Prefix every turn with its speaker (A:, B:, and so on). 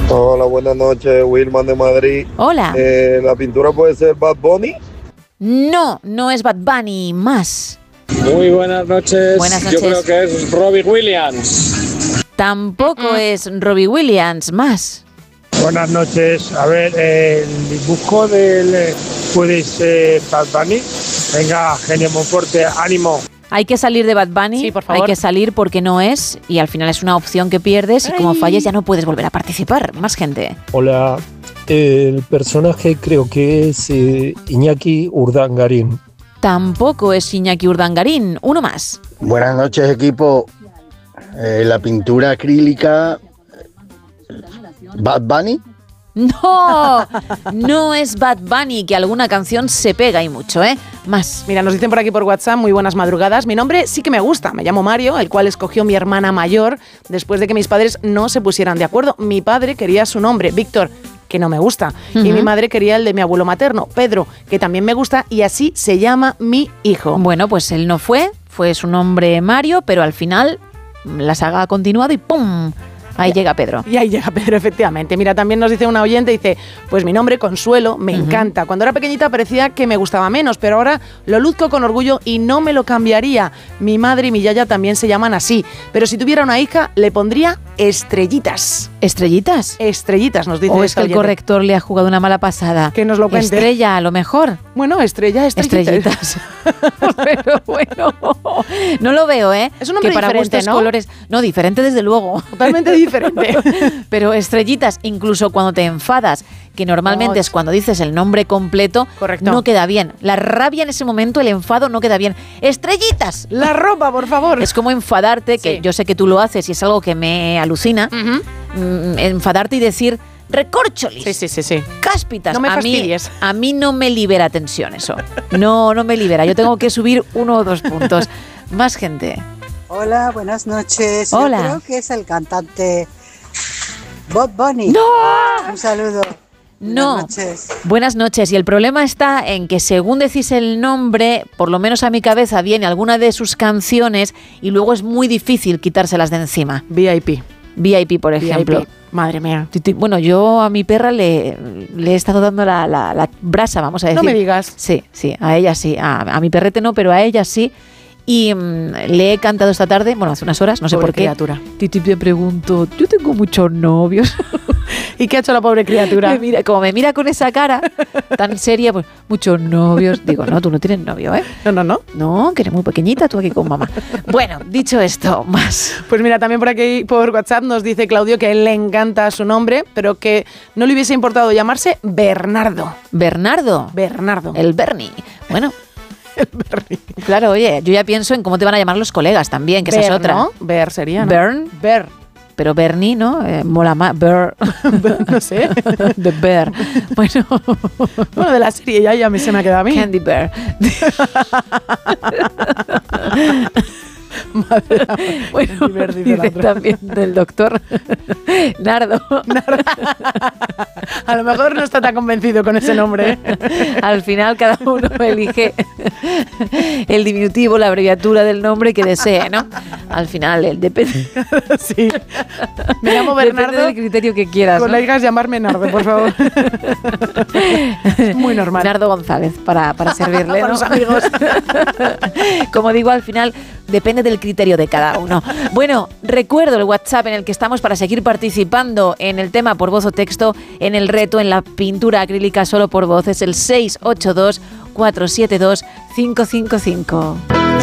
A: Hola, buenas noches, Wilman de Madrid.
B: Hola.
A: ¿La pintura puede ser Bad Bunny?
B: No, no es Bad Bunny, más.
C: Muy buenas noches.
B: Buenas noches.
C: Yo creo que es Robbie Williams.
B: Tampoco es Robbie Williams, más.
D: Buenas noches. A ver, el dibujo del puede ser Bad Bunny. Venga, genio Monforte, ánimo.
B: Hay que salir de Bad Bunny,
E: Sí, por favor.
B: hay que salir porque no es, y al final es una opción que pierdes, y como falles ya no puedes volver a participar. Más gente.
F: Hola, el personaje creo que es Iñaki Urdangarín.
B: Tampoco es Iñaki Urdangarín, uno más.
G: Buenas noches, equipo. La pintura acrílica Bad Bunny.
B: No, no es Bad Bunny, que alguna canción se pega y mucho, ¿eh? Más.
E: Mira, nos dicen por aquí por WhatsApp, muy buenas madrugadas. Mi nombre sí que me gusta, me llamo Mario, el cual escogió mi hermana mayor después de que mis padres no se pusieran de acuerdo. Mi padre quería su nombre, Víctor, que no me gusta. Y mi madre quería el de mi abuelo materno, Pedro, que también me gusta, y así se llama mi hijo.
B: Bueno, pues él no fue su nombre Mario, pero al final la saga ha continuado y ¡pum! Ahí llega Pedro.
E: Y ahí llega Pedro, efectivamente. Mira, también nos dice una oyente, dice, pues mi nombre, Consuelo, me encanta. Cuando era pequeñita parecía que me gustaba menos, pero ahora lo luzco con orgullo y no me lo cambiaría. Mi madre y mi yaya también se llaman así. Pero si tuviera una hija, le pondría Estrellitas.
B: ¿Estrellitas?
E: Estrellitas, nos dice
B: ¿O es
E: esta
B: que el
E: oyente.
B: corrector le ha jugado una mala pasada?
E: Que nos lo cuente.
B: Estrella, a lo mejor.
E: Bueno, Estrellitas.
B: Pero bueno, no lo veo, ¿eh?
E: Es un nombre
B: que para
E: diferente,
B: gustos
E: ¿no?
B: colores. No, diferente desde luego.
E: Totalmente diferente.
B: Pero Estrellitas, incluso cuando te enfadas, que normalmente es cuando dices el nombre completo,
E: Correcto.
B: no queda bien. La rabia en ese momento, el enfado no queda bien. ¡Estrellitas!
E: La ropa, por favor.
B: Es como enfadarte, que
E: Sí.
B: yo sé que tú lo haces y es algo que me alucina, enfadarte y decir recorcholis.
E: Sí.
B: Cáspitas.
E: No me fastidies.
B: A mí no me libera tensión eso. No me libera. Yo tengo que subir 1 o 2 puntos. Más gente.
H: Hola, buenas noches.
B: Hola.
H: Yo creo que es el cantante Bob Bunny.
B: ¡No!
H: Un saludo.
B: No.
H: Buenas noches.
B: Buenas noches. Y el problema está en que según decís el nombre, por lo menos a mi cabeza viene alguna de sus canciones y luego es muy difícil quitárselas de encima.
E: VIP,
B: por ejemplo.
E: VIP. Madre mía.
B: Bueno, yo a mi perra le he estado dando la brasa, vamos a decir.
E: No me digas.
B: Sí, a ella sí. A mi perrete no, pero a ella sí. Y le he cantado esta tarde, bueno, hace unas horas, no sé
E: Pobre
B: por qué.
E: criatura.
B: Titi, me pregunto, yo tengo muchos novios.
E: ¿Y qué ha hecho la pobre criatura?
B: Como me mira con esa cara tan seria, pues muchos novios. Digo, no, tú no tienes novio, ¿eh?
E: No.
B: No, que eres muy pequeñita, tú aquí con mamá. Bueno, dicho esto, más.
E: Pues mira, también por aquí, por WhatsApp, nos dice Claudio que a él le encanta su nombre, pero que no le hubiese importado llamarse Bernardo.
B: Bernardo. El Bernie. Bueno.
E: El Bernie.
B: Claro, oye, yo ya pienso en cómo te van a llamar los colegas también, que esa es otra.
E: ¿no? Ber sería, ¿no?
B: Ber. Pero Bernie, ¿no? Mola más. Bear.
E: No sé.
B: The Bear.
E: Bueno, de la serie ya me se me ha quedado a mí.
B: Candy Bear.
E: Madre
B: bueno, dice también del doctor Nardo.
E: A lo mejor no está tan convencido con ese nombre, ¿eh?
B: Al final cada uno elige el diminutivo, la abreviatura del nombre que desee, ¿no? Al final, depende.
E: Sí. Me llamo Bernardo.
B: Depende del criterio que quieras,
E: Con
B: ¿no?
E: la hija llamarme Nardo, por favor. Muy normal.
B: Nardo González, para servirle,
E: Para
B: ¿no?
E: los amigos.
B: Como digo, al final depende del criterio de cada uno. Bueno, recuerdo el WhatsApp en el que estamos para seguir participando en el tema por voz o texto, en el reto, en la pintura acrílica solo por voz. Es el 682 472 555.